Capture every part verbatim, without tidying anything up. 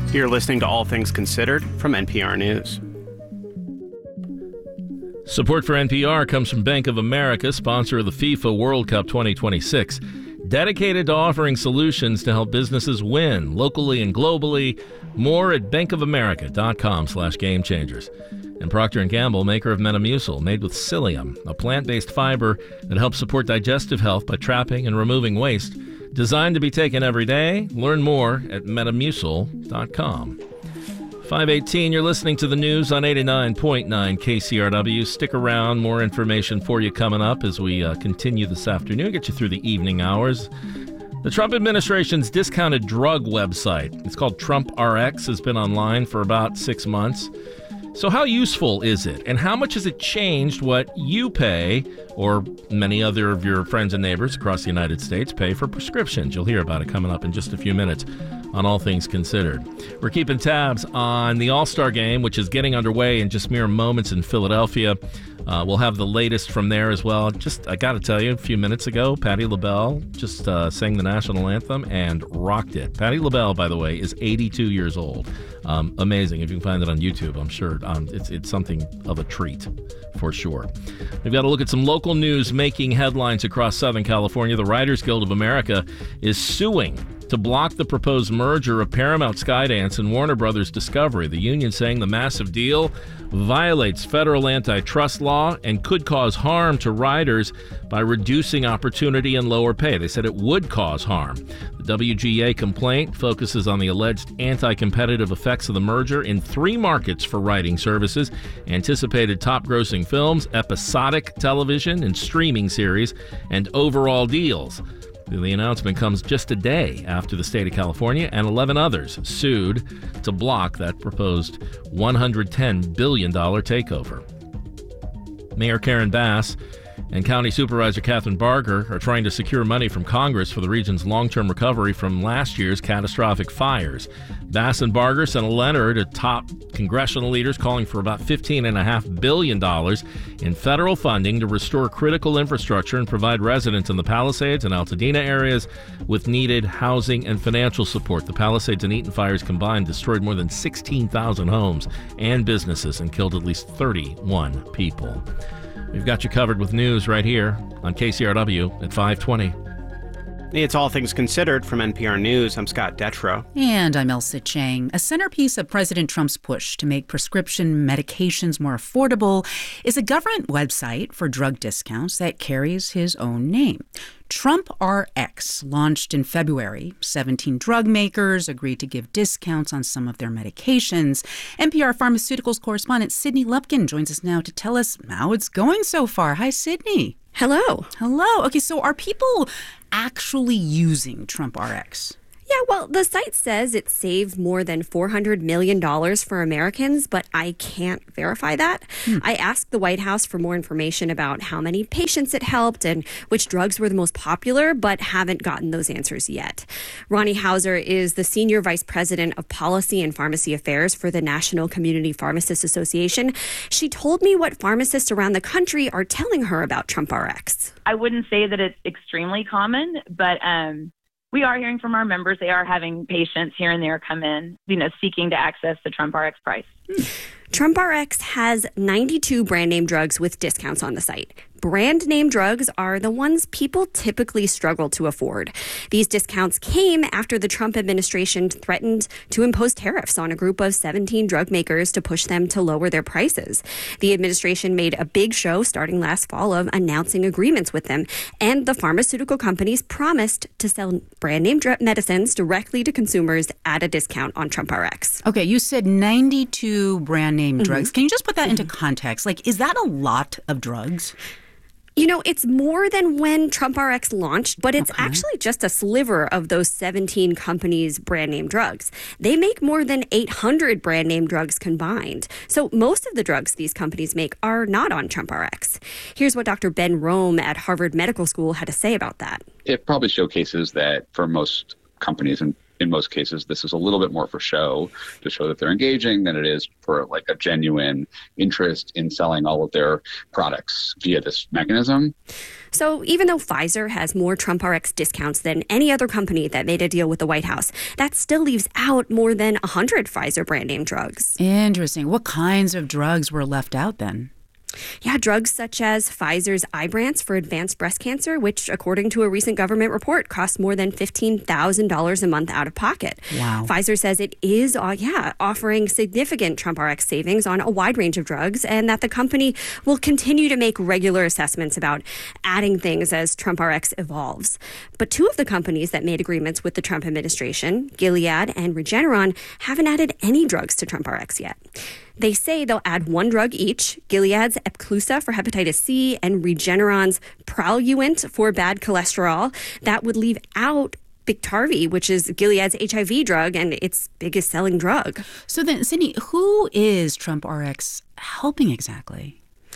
You're listening to All Things Considered from N P R News. Support for N P R comes from Bank of America, sponsor of the FIFA World Cup twenty twenty-six. Dedicated to offering solutions to help businesses win locally and globally. More at bankofamerica.com slash game changers. And Procter and Gamble, maker of Metamucil, made with psyllium, a plant-based fiber that helps support digestive health by trapping and removing waste. Designed to be taken every day. Learn more at metamucil dot com. five eighteen, you're listening to the news on eighty-nine point nine K C R W. Stick around, more information for you coming up as we uh, continue this afternoon, get you through the evening hours. The Trump administration's discounted drug website, it's called Trump R X, has been online for about six months. So how useful is it, and how much has it changed what you pay, or many other of your friends and neighbors across the United States pay for prescriptions? You'll hear about it coming up in just a few minutes on All Things Considered. We're keeping tabs on the All-Star Game, which is getting underway in just mere moments in Philadelphia. Uh, we'll have the latest from there as well. Just, I got to tell you, a few minutes ago, Patti LaBelle just uh, sang the national anthem and rocked it. Patti LaBelle, by the way, is eighty-two years old. Um, amazing. If you can find it on YouTube, I'm sure um, it's, it's something of a treat for sure. We've got to look at some local news making headlines across Southern California. The Writers Guild of America is suing to block the proposed merger of Paramount Skydance and Warner Brothers Discovery. The union saying the massive deal violates federal antitrust law and could cause harm to writers by reducing opportunity and lower pay. They said it would cause harm. The W G A complaint focuses on the alleged anti-competitive effects of the merger in three markets for writing services: anticipated top-grossing films, episodic television and streaming series, and overall deals. The announcement comes just a day after the state of California and eleven others sued to block that proposed one hundred ten billion dollars takeover. Mayor Karen Bass and County Supervisor Catherine Barger are trying to secure money from Congress for the region's long-term recovery from last year's catastrophic fires. Bass and Barger sent a letter to top congressional leaders calling for about fifteen point five billion dollars in federal funding to restore critical infrastructure and provide residents in the Palisades and Altadena areas with needed housing and financial support. The Palisades and Eaton fires combined destroyed more than sixteen thousand homes and businesses and killed at least thirty-one people. We've got you covered with news right here on K C R W at five twenty. It's All Things Considered from N P R News. I'm Scott Detrow. And I'm Elsa Chang. A centerpiece of President Trump's push to make prescription medications more affordable is a government website for drug discounts that carries his own name. Trump R X launched in February. seventeen drug makers agreed to give discounts on some of their medications. N P R Pharmaceuticals correspondent Sydney Lupkin joins us now to tell us how it's going so far. Hi, Sydney. Hello. Hello. Okay, so are people actually using Trump R X? Yeah, well, the site says it saved more than four hundred million dollars for Americans, but I can't verify that. Hmm. I asked the White House for more information about how many patients it helped and which drugs were the most popular, but haven't gotten those answers yet. Ronnie Hauser is the Senior Vice President of Policy and Pharmacy Affairs for the National Community Pharmacists Association. She told me what pharmacists around the country are telling her about Trump R X. I wouldn't say that it's extremely common, but um we are hearing from our members. They are having patients here and there come in, you know, seeking to access the Trump R X price. Trump R X has ninety-two brand name drugs with discounts on the site. Brand name drugs are the ones people typically struggle to afford. These discounts came after the Trump administration threatened to impose tariffs on a group of seventeen drug makers to push them to lower their prices. The administration made a big show starting last fall of announcing agreements with them, and the pharmaceutical companies promised to sell brand name dr- medicines directly to consumers at a discount on Trump R X. Okay, you said ninety-two brand name Mm-hmm. drugs. Can you just put that into context? Like, is that a lot of drugs? You know, it's more than when Trump R X launched, but it's okay. actually just a sliver of those seventeen companies' brand name drugs. They make more than eight hundred brand name drugs combined. So most of the drugs these companies make are not on Trump R X. Here's what Doctor Ben Rome at Harvard Medical School had to say about that. It probably showcases that for most companies, and in most cases, this is a little bit more for show, to show that they're engaging, than it is for like a genuine interest in selling all of their products via this mechanism. So even though Pfizer has more TrumpRx discounts than any other company that made a deal with the White House, that still leaves out more than one hundred Pfizer brand name drugs. Interesting. What kinds of drugs were left out then? Yeah, drugs such as Pfizer's Ibrance for advanced breast cancer, which, according to a recent government report, costs more than fifteen thousand dollars a month out of pocket. Wow. Pfizer says it is, uh, yeah, offering significant TrumpRx savings on a wide range of drugs, and that the company will continue to make regular assessments about adding things as TrumpRx evolves. But two of the companies that made agreements with the Trump administration, Gilead and Regeneron, haven't added any drugs to TrumpRx yet. They say they'll add one drug each, Gilead's Epclusa for hepatitis C and Regeneron's Praluent for bad cholesterol. That would leave out Biktarvy, which is Gilead's H I V drug and its biggest selling drug. So then, Sydney, who is TrumpRx helping exactly?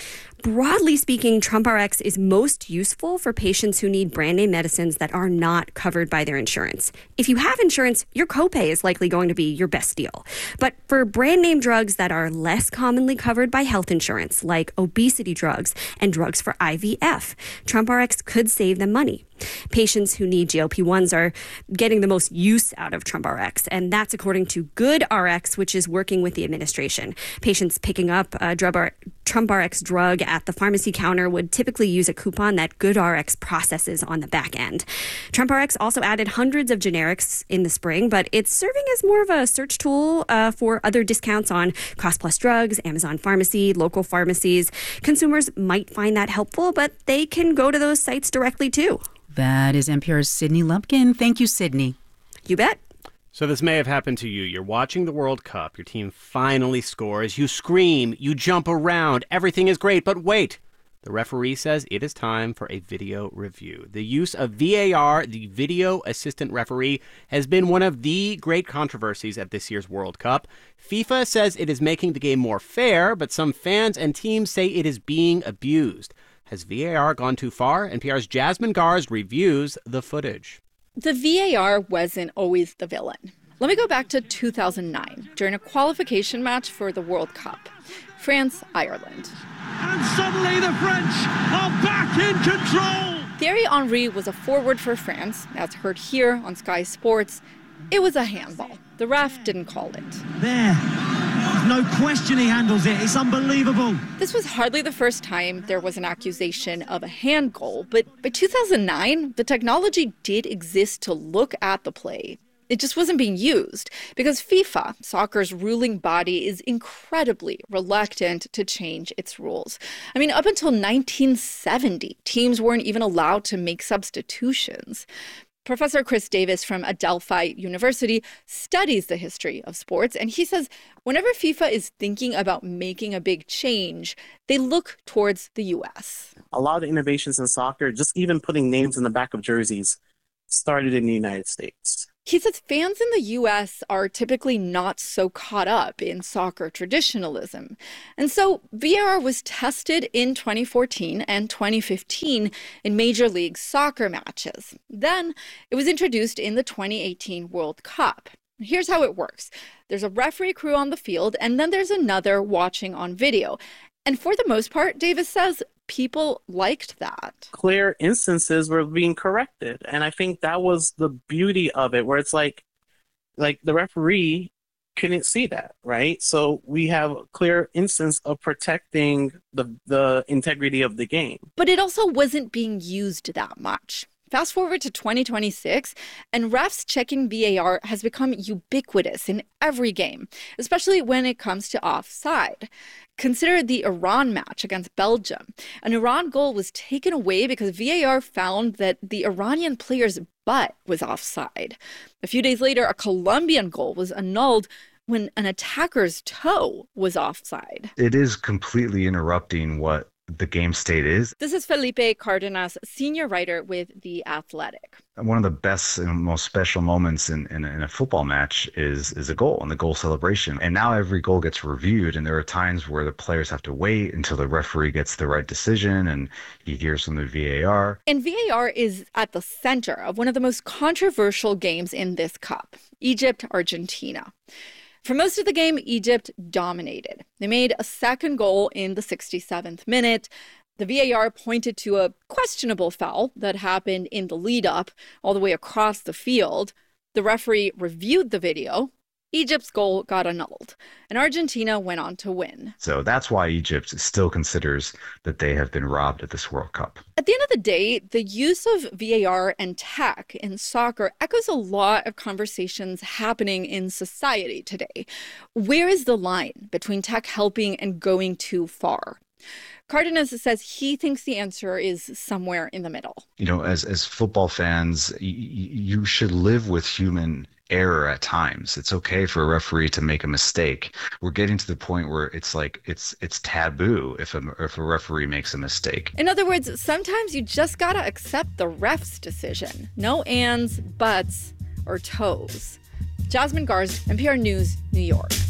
Broadly speaking, TrumpRx is most useful for patients who need brand name medicines that are not covered by their insurance. If you have insurance, your copay is likely going to be your best deal. But for brand name drugs that are less commonly covered by health insurance, like obesity drugs and drugs for I V F, TrumpRx could save them money. Patients who need G L P ones are getting the most use out of TrumpRx, and that's according to GoodRx, which is working with the administration. Patients picking up a TrumpRx drug at the pharmacy counter would typically use a coupon that GoodRx processes on the back end. TrumpRx also added hundreds of generics in the spring, but it's serving as more of a search tool uh, for other discounts on Cost Plus Drugs, Amazon Pharmacy, local pharmacies. Consumers might find that helpful, but they can go to those sites directly too. That is N P R's Sydney Lumpkin. Thank you, Sydney. You bet. So this may have happened to you. You're watching the World Cup. Your team finally scores. You scream. You jump around. Everything is great. But wait. The referee says it is time for a video review. The use of V A R, the video assistant referee, has been one of the great controversies at this year's World Cup. FIFA says it is making the game more fair, but some fans and teams say it is being abused. Has V A R gone too far? N P R's Jasmine Gars reviews the footage. The V A R wasn't always the villain. Let me go back to two thousand nine, during a qualification match for the World Cup. France-Ireland. And suddenly the French are back in control! Thierry Henry was a forward for France, as heard here on Sky Sports. It was a handball. The ref didn't call it. There. No question he handles it. It's unbelievable. This was hardly the first time there was an accusation of a hand goal, but by two thousand nine, the technology did exist to look at the play. It just wasn't being used because FIFA, soccer's ruling body, is incredibly reluctant to change its rules. I mean, up until nineteen seventy, teams weren't even allowed to make substitutions. Professor Chris Davis from Adelphi University studies the history of sports, and he says whenever FIFA is thinking about making a big change, they look towards the U S. A lot of the innovations in soccer, just even putting names in the back of jerseys, started in the United States. He says fans in the U S are typically not so caught up in soccer traditionalism. And so V A R was tested in twenty fourteen and twenty fifteen in Major League Soccer matches. Then it was introduced in the twenty eighteen World Cup. Here's how it works. There's a referee crew on the field, and then there's another watching on video. And for the most part, Davis says, people liked that. Clear instances were being corrected. And I think that was the beauty of it, where it's like, like the referee couldn't see that, right? So we have a clear instance of protecting the, the integrity of the game. But it also wasn't being used that much. Fast forward to twenty twenty-six, and refs checking V A R has become ubiquitous in every game, especially when it comes to offside. Consider the Iran match against Belgium. An Iran goal was taken away because V A R found that the Iranian player's butt was offside. A few days later, a Colombian goal was annulled when an attacker's toe was offside. It is completely interrupting what the game state is. This is Felipe Cardenas, senior writer with The Athletic. One of the best and most special moments in, in, in a football match is is a goal and the goal celebration. And now every goal gets reviewed, and there are times where the players have to wait until the referee gets the right decision and he hears from the V A R. And V A R is at the center of one of the most controversial games in this cup, Egypt-Argentina. For most of the game, Egypt dominated. They made a second goal in the sixty-seventh minute, The V A R pointed to a questionable foul that happened in the lead-up all the way across the field. The referee reviewed the video. Egypt's goal got annulled, and Argentina went on to win. So that's why Egypt still considers that they have been robbed at this World Cup. At the end of the day, the use of V A R and tech in soccer echoes a lot of conversations happening in society today. Where is the line between tech helping and going too far? Cardenas says he thinks the answer is somewhere in the middle. You know, as as football fans, y- you should live with human error at times. It's okay for a referee to make a mistake. We're getting to the point where it's like it's it's taboo if a if a referee makes a mistake. In other words, sometimes you just gotta accept the ref's decision. No ands, buts, or toes. Jasmine Garst, N P R News, New York.